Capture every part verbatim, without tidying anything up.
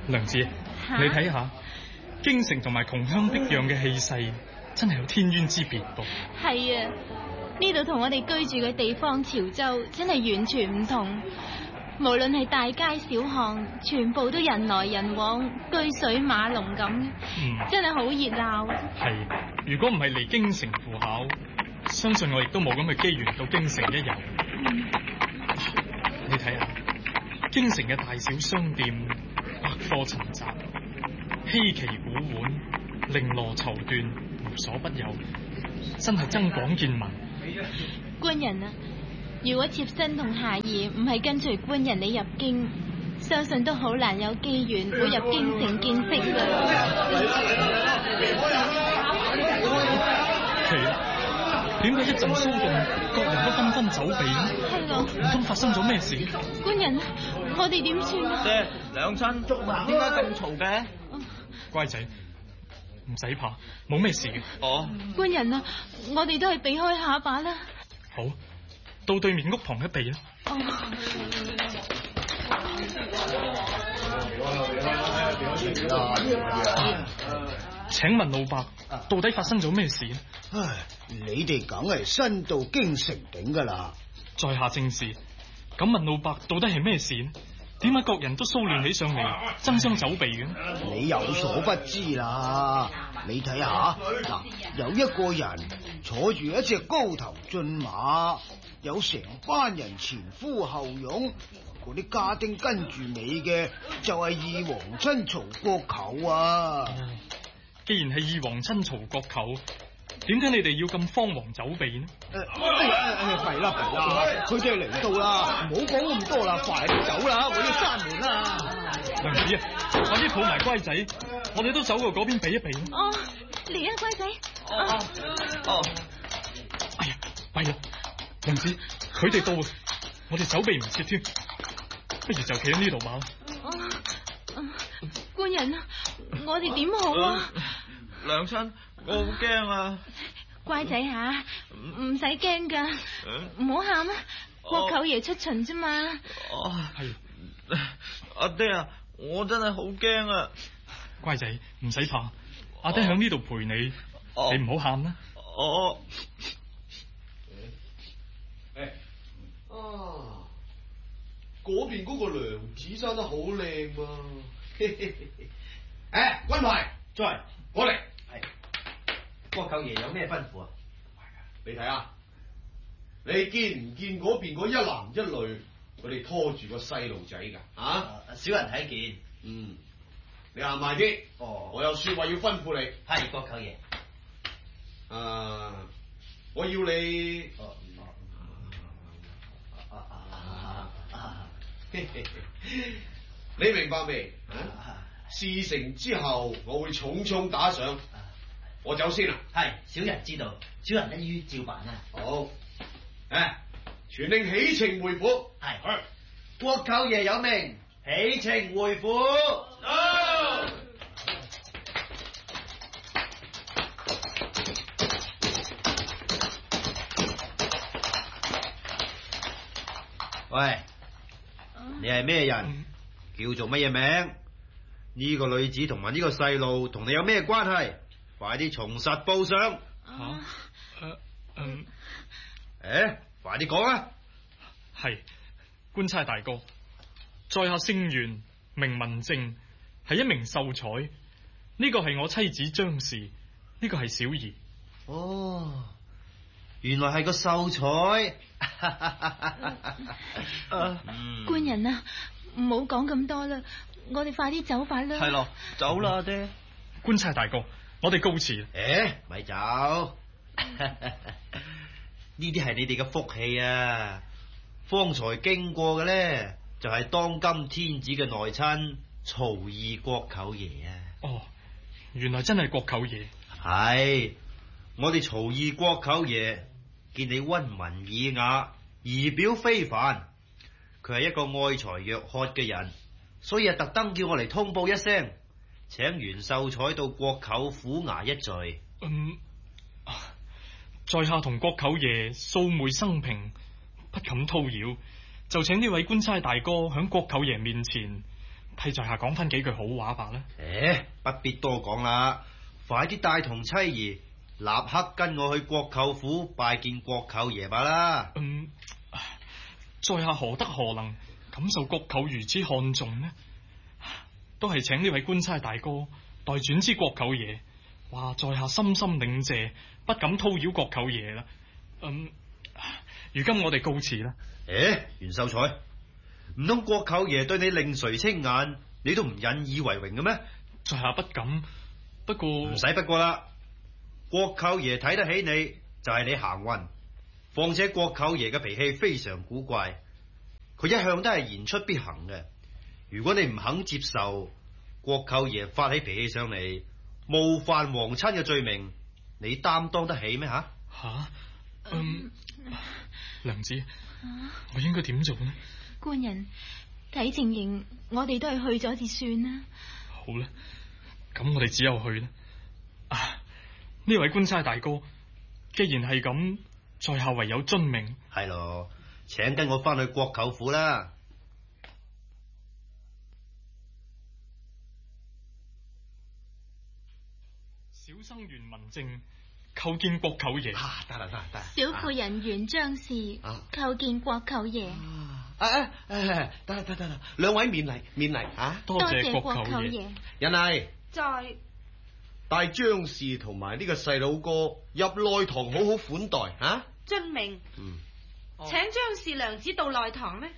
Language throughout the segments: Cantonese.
娘子，你睇下，京城同埋窮鄉僻壤嘅氣勢，真係有天淵之別噃。 係啊，呢度同我哋居住嘅地方潮州真係完全唔同。無論係大街小巷，全部都人來人往，車水馬龍咁，嗯、真係好熱鬧。 係，如果唔係嚟京城赴考，相信我亦都冇咁嘅機緣到京城一遊。嗯、你睇下，京城嘅大小商店，百貨陳雜，稀奇古玩，綾羅綢緞，無所不有，真係增廣見聞。 官人啊，如果妾身同孩兒唔係跟隨官人你入京，相信都好難有機緣會入京城見識㗎。 係啊，點解一陣騷動，各人都紛紛走避呢？ 係咯， 唔通發生咗咩事？ 官人，我哋點算啊？ 爹，娘親，捉埋，點解咁嘈嘅？ 乖仔，唔使怕，冇咩事嘅。 哦， 官人啊，我哋都係避開下把啦。 好，到對面屋旁一避啦。 哦。 請問老伯，到底發生咗咩事？ 唉，你哋梗係新到京城境噶啦。 在下正是。咁問老伯，到底係咩事呢？點解各人都騷亂起上嚟，爭相走避嘅？ 你有所不知啦，你睇下嗱，有一個人坐住一隻高頭駿馬，有成班人前呼後擁，嗰啲家丁跟住尾嘅就係二皇親曹國舅啊！ 既然係二皇親曹國舅，點解你哋要咁慌忙走避呢？ 誒，係啦係啦，佢哋嚟到啦，唔好講咁多啦，快啲走啦，我要閂門啦！ 娘子啊，快啲抱埋乖仔，我哋都走過嗰邊避一避。 哦，嚟啊，乖仔！ 哦哦， 哎呀，弊啦，娘子，佢哋到啊，我哋走避唔切添，不如就企喺呢度吧。 哦，官人啊，我哋點好啊？ 娘親，我好驚啊！ 乖仔吓，唔使驚噶，唔好喊啊！國舅爺出巡啫嘛。 哦，係。阿爹啊，我真係好驚啊！ 乖仔，唔使怕，阿爹喺呢度陪你，你唔好喊啦。 哦。 誒，啊，嗰邊嗰個娘子生得好靚喎！誒，君牌，在，我嚟。 係，國舅爺有咩吩咐啊？ 你睇下，你見唔見嗰邊嗰一男一女，佢哋拖住個細路仔㗎？啊， 小人睇見。 嗯，你行埋啲。 哦， 我有說話要吩咐你。 係，國舅爺。 啊，我要你。 哦啊啊啊！ 你明白未？啊，事成之後，我會重重打賞。我走先啦。 係，小人知道，小人一於照辦啦。 好，誒，傳令起程回府。 係，國舅爺有命，起程回府。 到。 喂，你係咩人？叫做乜嘢名？呢個女子同埋呢個細路同你有咩關係？快啲從實報上。 吓？誒，嗯， 誒，快啲講啊！ 係，官差大哥，在下姓袁，名文正，係一名秀才。呢個係我妻子張氏，呢個係小兒。 哦，原來係個秀才。 嗯、官人啊，唔好講咁多啦，我哋快啲走法啦。 係咯，走啦，爹。 官差大哥，我哋告辭。 誒，咪走。呢啲係你哋嘅福氣啊！方才經過嘅咧，就係、是、當今天子嘅內親曹二國舅爺啊！ 哦，原來真係國舅爺。 係，我哋曹二國舅爺見你溫文爾雅，儀表非凡，佢係一個愛才若渴嘅人，所以啊特登叫我嚟通報一聲，請袁秀才到國舅府衙一聚。 嗯。在下同國舅爺素昧生平，不敢叨擾，就請呢位官差大哥響國舅爺面前替在下講翻幾句好話吧啦。 誒，不必多講啦，快啲帶同妻兒立刻跟我去國舅府拜見國舅爺吧啦。 嗯，在下何德何能感受國舅如此看重呢？都係請呢位官差大哥代轉知國舅爺，話在下深深領謝，不敢叨擾國舅爺啦。嗯，如今我哋告辭啦。 誒，袁秀才，唔通國舅爺對你另垂青眼，你都唔引以為榮嘅咩？ 在下不敢，不過唔使不過啦。國舅爺睇得起你，就係你行運。況且國舅爺嘅脾氣非常古怪，佢一向都係言出必行嘅。如果你唔肯接受，國舅爺發起脾氣上嚟，冒犯皇親嘅罪名，你擔當得起咩？吓吓，嗯，娘子，我應該點做呢？ 官人，睇情形，我哋都係去咗至算啦。 好啦，咁我哋只有去啦。啊，呢位官差大哥，既然係咁，在下唯有遵命。 係咯，請跟我翻去國舅府啦。 小生袁文正叩見國舅爺。 啊，得啦得啦得啦。 小婦人袁張氏叩見國舅爺。 啊啊誒，得啦得得啦，兩位免禮免禮啊！ 多謝國舅爺。 人嚟， 在帶張氏同埋呢個細佬哥入內堂，好好款待啊！ 遵命。 嗯， 請張氏娘子到內堂呢？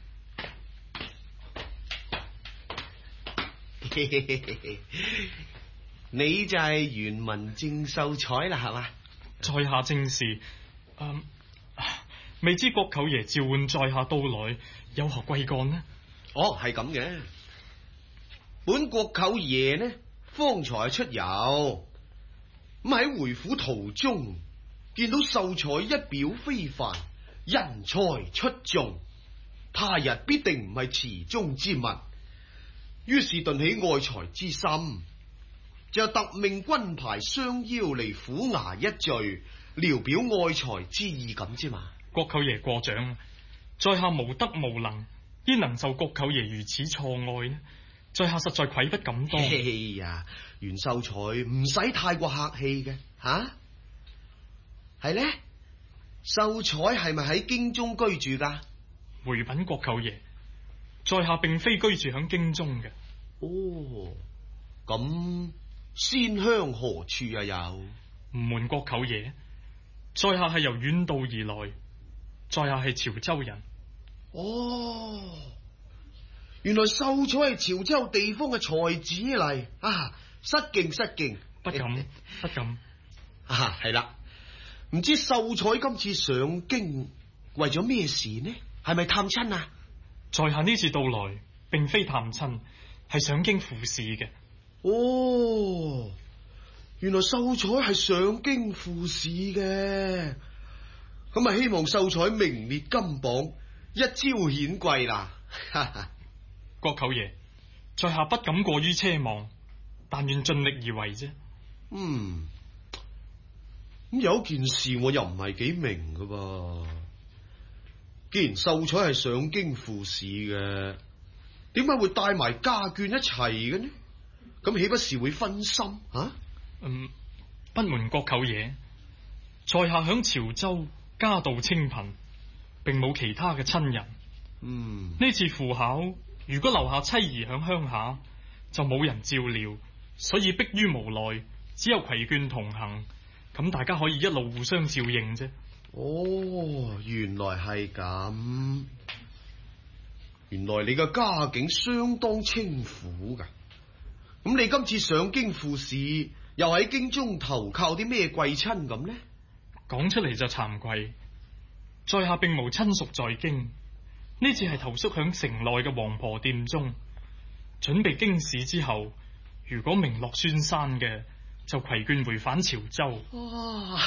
你就係袁文正秀才啦，係嘛？ 在下正是，嗯，未知國舅爺召喚在下到來，有何貴幹呢？ 哦，係咁嘅。本國舅爺呢，方才出遊，咁喺回府途中，見到秀才一表非凡，人才出眾，他日必定唔係池中之物，於是頓起愛才之心。就特命軍牌相邀嚟府衙一聚，聊表愛才之意咁啫嘛。 國舅爺過獎，在下無德無能，焉能受國舅爺如此錯愛呢？在下實在愧不敢當。 哎呀，袁秀才唔使太過客氣嘅吓，係呢？秀才係咪喺京中居住噶？ 回稟國舅爺，在下並非居住響京中嘅。 哦，咁。仙鄉何處啊？有唔瞞國舅爺，在下係由遠道而來，在下係潮州人。 哦，原來秀才係潮州地方嘅才子嚟啊！失敬失敬， 不敢不敢啊！係啦，唔知秀才今次上京為咗咩事呢？係咪探親啊？ 在下呢次到來，並非探親，係上京赴試嘅。 哦，原來秀才係上京赴試嘅，咁啊希望秀才名列金榜，一朝顯貴啦。 國舅爺，在下不敢過於奢望，但願盡力而為啫。 嗯，咁有件事我又唔係幾明噶噃，既然秀才係上京赴試嘅，點解會帶埋家眷一齊嘅呢？咁豈不是會分心啊？ 嗯，不瞞國舅爺，在下響潮州家道清貧，並冇其他嘅親人。 嗯， 呢次赴考，如果留下妻兒響鄉下，就冇人照料，所以迫於無奈，只有攜眷同行。咁大家可以一路互相照應啫。 哦，原來係咁，原來你嘅家境相當清苦噶。咁你今次上京赴試，又喺京中投靠啲咩貴親咁呢？ 講出嚟就慚愧，在下並無親屬在京，呢次係投宿響城內嘅王婆店中，準備經試之後，如果名落孫山嘅，就攜眷回返潮州。 哇！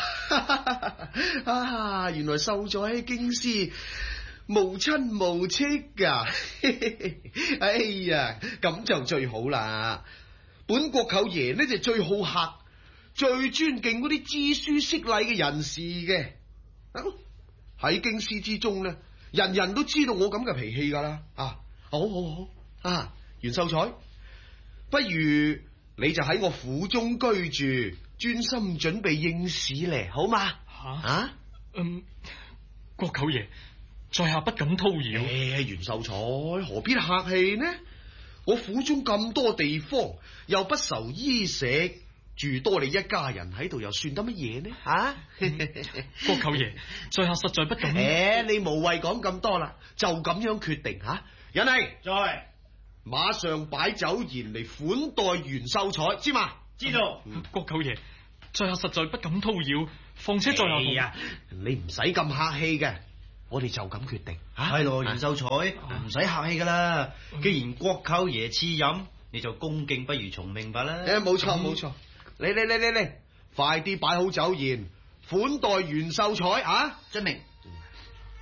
啊，原來秀才喺京師無親無戚噶，哎呀，咁就最好啦。本國舅爺呢就最好客、最尊敬嗰啲知書識禮嘅人士嘅。喺京師之中呢，人人都知道我咁嘅脾氣噶啦。啊，好好好啊， 袁秀才，不如你就喺我府中居住，專心準備應試咧，好嘛？ 吓啊？ 嗯，國舅爺，在下不敢叨擾。 誒，袁秀才，何必客氣呢？我府中咁多地方，又不愁衣食，住多你一家人喺度，又算得乜嘢呢？啊？ 國舅爺，在下實在不敢。 誒，你無謂講咁多啦，就咁樣決定吓。人嚟， 在， 馬上擺酒筵嚟款待袁秀才，知嘛？ 知道。 國舅爺，在下實在不敢叨擾，況且在下哎呀，你唔使咁客氣嘅，我哋就咁決定。 係咯，袁秀才，唔使客氣噶啦。既然國舅爺賜飲，你就恭敬不如從命吧啦。 誒，冇錯冇錯，嚟嚟嚟嚟嚟，快啲擺好酒筵，款待袁秀才啊！ 遵命。